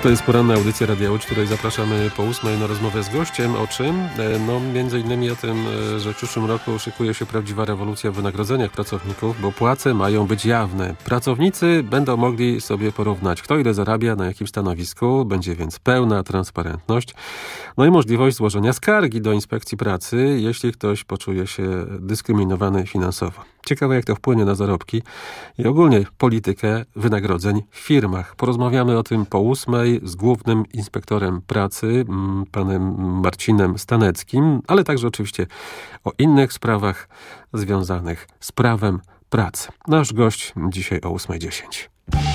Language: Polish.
To jest poranna audycja Radia Łódź, której zapraszamy po 8 na rozmowę z gościem. O czym? Między innymi o tym, że w przyszłym roku szykuje się prawdziwa rewolucja w wynagrodzeniach pracowników, bo płace mają być jawne. Pracownicy będą mogli sobie porównać, kto ile zarabia, na jakim stanowisku. Będzie więc pełna transparentność. No i możliwość złożenia skargi do Inspekcji Pracy, jeśli ktoś poczuje się dyskryminowany finansowo. Ciekawe, jak to wpłynie na zarobki i ogólnie politykę wynagrodzeń w firmach. Porozmawiamy o tym po 8 z głównym inspektorem pracy, panem Marcinem Staneckim, ale także oczywiście o innych sprawach związanych z prawem pracy. Nasz gość dzisiaj o 8:10.